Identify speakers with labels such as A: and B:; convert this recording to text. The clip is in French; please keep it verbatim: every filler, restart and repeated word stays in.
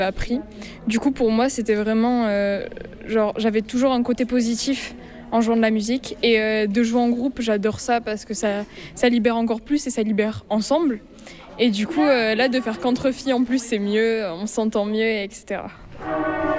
A: appris. Du coup, pour moi, c'était vraiment euh, genre j'avais toujours un côté positif en jouant de la musique et euh, de jouer en groupe, j'adore ça parce que ça ça libère encore plus et ça libère ensemble. Et du coup, euh, là, de faire qu'entre filles en plus, c'est mieux, on s'entend mieux, et cetera.